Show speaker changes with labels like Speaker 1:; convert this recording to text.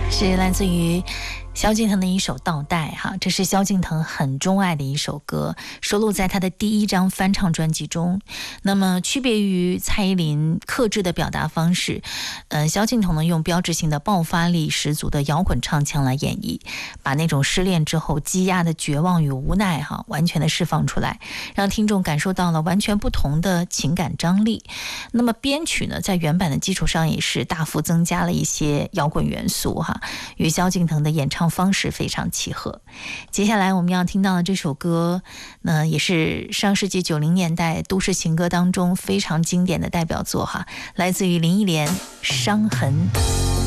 Speaker 1: 是来自于萧敬腾的一首《倒带》哈，这是萧敬腾很钟爱的一首歌，收录在他的第1张翻唱专辑中。那么区别于蔡依林克制的表达方式，萧敬腾呢用标志性的爆发力十足的摇滚唱腔来演绎，把那种失恋之后积压的绝望与无奈哈完全的释放出来，让听众感受到了完全不同的情感张力。那么编曲呢，在原版的基础上也是大幅增加了一些摇滚元素哈，与萧敬腾的演唱方式非常契合。接下来我们要听到的这首歌呢，也是上世纪90年代都市情歌当中非常经典的代表作哈，来自于林忆莲《伤痕》。